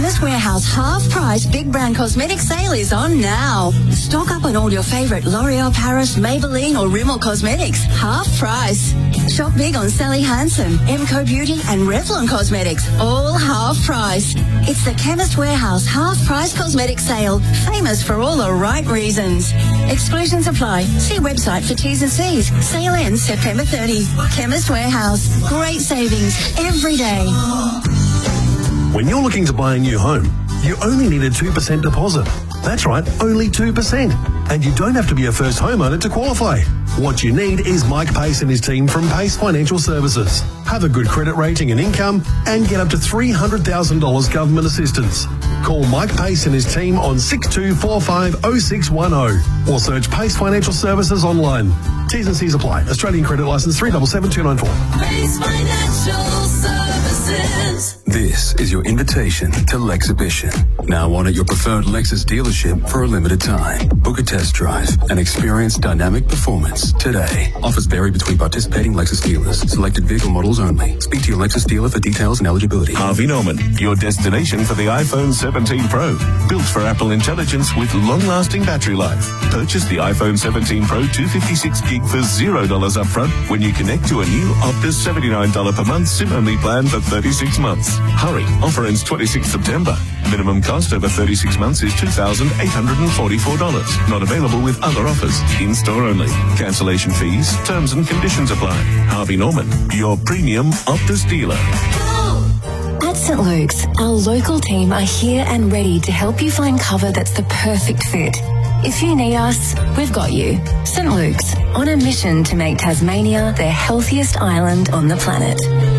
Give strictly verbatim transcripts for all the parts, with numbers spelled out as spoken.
Chemist Warehouse half-price Big Brand Cosmetic sale is on now. Stock up on all your favourite L'Oreal Paris, Maybelline or Rimmel cosmetics. Half price. Shop big on Sally Hansen, Emco Beauty and Revlon Cosmetics. All half price. It's the Chemist Warehouse half-price cosmetic sale. Famous for all the right reasons. Exclusions apply. See website for T's and C's. Sale ends September thirtieth. Chemist Warehouse. Great savings every day. When you're looking to buy a new home, you only need a two percent deposit. That's right, only two percent. And you don't have to be a first homeowner to qualify. What you need is Mike Pace and his team from Pace Financial Services. Have a good credit rating and income and get up to three hundred thousand dollars government assistance. Call Mike Pace and his team on six two four five oh six one oh or search Pace Financial Services online. T's and C's apply. Australian credit licence three seven seven two nine four. Pace Financial Services. This is your invitation to Lexhibition. Now on at your preferred Lexus dealership for a limited time. Book a test drive and experience dynamic performance today. Offers vary between participating Lexus dealers. Selected vehicle models only. Speak to your Lexus dealer for details and eligibility. Harvey Norman, your destination for the iPhone seventeen Pro. Built for Apple Intelligence with long-lasting battery life. Purchase the iPhone seventeen Pro two fifty-six gig for zero dollars upfront when you connect to a new Optus seventy-nine dollars per month SIM-only plan for thirty-six months. Hurry, offer ends twenty-sixth September. Minimum cost over thirty-six months is two thousand eight hundred forty-four dollars. Not available with other offers. In-store only. Cancellation fees, terms and conditions apply. Harvey Norman, your premium Optus dealer. At Saint Luke's, our local team are here and ready to help you find cover that's the perfect fit. If you need us, we've got you. Saint Luke's, on a mission to make Tasmania the healthiest island on the planet.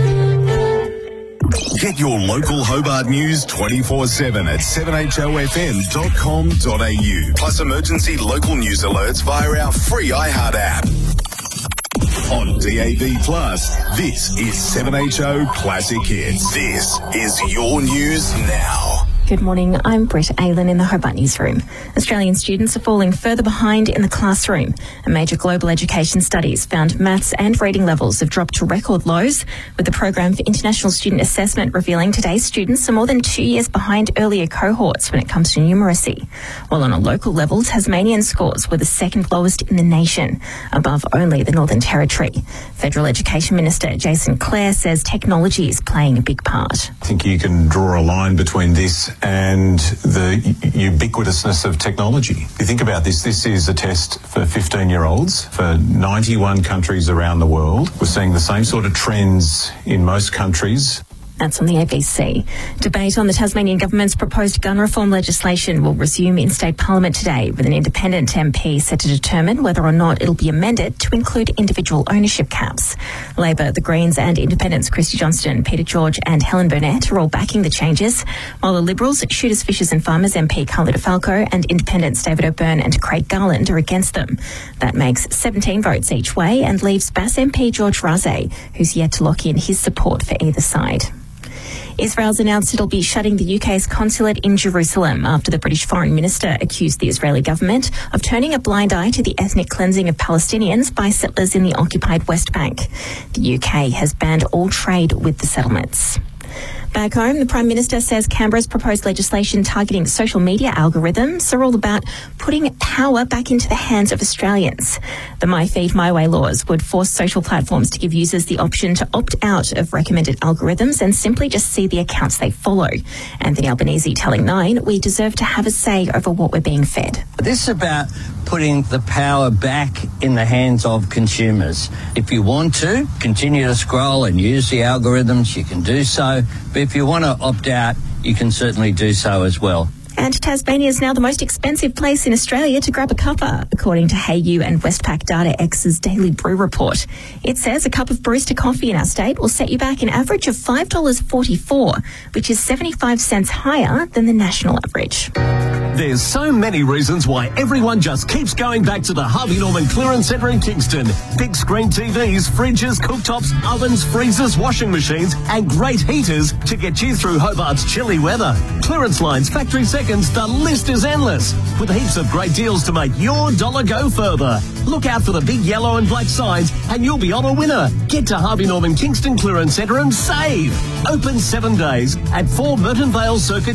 Get your local Hobart news twenty-four seven at seven h o f m dot com dot a u. Plus emergency local news alerts via our free iHeart app. On D A B Plus, this is seven H O Classic Hits. This is your news now. Good morning, I'm Brett Aylan in the Hobart Newsroom. Australian students are falling further behind in the classroom. A major global education studies found maths and reading levels have dropped to record lows, with the Program for International Student Assessment revealing today's students are more than two years behind earlier cohorts when it comes to numeracy. While on a local level, Tasmanian scores were the second lowest in the nation, above only the Northern Territory. Federal Education Minister Jason Clare says technology is playing a big part. I think you can draw a line between this and the ubiquitousness of technology. If you think about this, this is a test for fifteen-year-olds for ninety-one countries around the world. We're seeing the same sort of trends in most countries. That's on the A B C. Debate on the Tasmanian government's proposed gun reform legislation will resume in state parliament today, with an independent M P set to determine whether or not it'll be amended to include individual ownership caps. Labor, the Greens and Independents Christy Johnston, Peter George and Helen Burnett are all backing the changes, while the Liberals, Shooters, Fishers and Farmers M P Carla DeFalco and Independents David O'Byrne and Craig Garland are against them. That makes seventeen votes each way and leaves Bass M P George Raze, who's yet to lock in his support for either side. Israel's announced it'll be shutting the U K's consulate in Jerusalem after the British Foreign Minister accused the Israeli government of turning a blind eye to the ethnic cleansing of Palestinians by settlers in the occupied West Bank. The U K has banned all trade with the settlements. Back home, the Prime Minister says Canberra's proposed legislation targeting social media algorithms are all about putting power back into the hands of Australians. The My Feed, My Way laws would force social platforms to give users the option to opt out of recommended algorithms and simply just see the accounts they follow. Anthony Albanese telling Nine, we deserve to have a say over what we're being fed. This is about putting the power back in the hands of consumers. If you want to continue to scroll and use the algorithms, you can do so. But if you want to opt out, you can certainly do so as well. And Tasmania is now the most expensive place in Australia to grab a cuppa, according to Hey You and Westpac Data X's Daily Brew report. It says a cup of barista coffee in our state will set you back an average of five dollars forty-four, which is seventy-five cents higher than the national average. There's so many reasons why everyone just keeps going back to the Harvey Norman Clearance Centre in Kingston. Big screen T Vs, fridges, cooktops, ovens, freezers, washing machines and great heaters to get you through Hobart's chilly weather. Clearance lines, factory seconds, the list is endless. With heaps of great deals to make your dollar go further. Look out for the big yellow and black signs and you'll be on a winner. Get to Harvey Norman Kingston Clearance Centre and save. Open seven days at four Merton Vale Circuit